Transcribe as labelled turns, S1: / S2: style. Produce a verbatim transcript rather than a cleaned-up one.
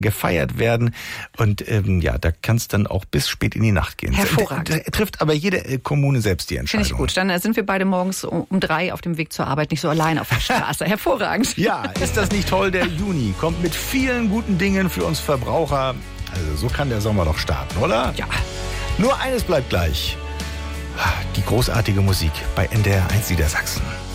S1: gefeiert werden. Und ähm, ja, da kann es dann auch bis spät in die Nacht gehen.
S2: Hervorragend.
S1: Da, da trifft aber jede Kommune selbst die Entscheidung.
S2: Finde ich gut. Dann sind wir beide morgens um, um drei auf dem Weg zur Arbeit, nicht so allein auf der Straße. Hervorragend.
S1: Ja, ist das nicht toll? Der Juni kommt mit vielen guten Dingen für uns Verbraucher. Also so kann der Sommer doch starten, oder?
S2: Ja.
S1: Nur eines bleibt gleich. Die großartige Musik bei N D R eins Niedersachsen.